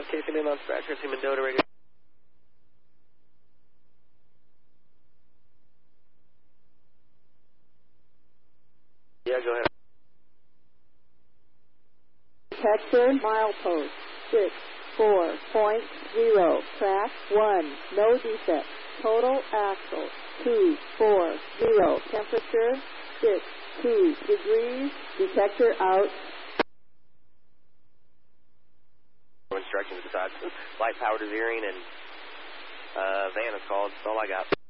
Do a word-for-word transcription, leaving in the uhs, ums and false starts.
Casey Name on Spectre, Team Mendota Radio. Yeah, go ahead. Detector, milepost, six four point zero, track one, no defect, total axle, two four zero, temperature, six two degrees, detector out. Instructions besides light power to zeroing and uh, van is called, that's all I got.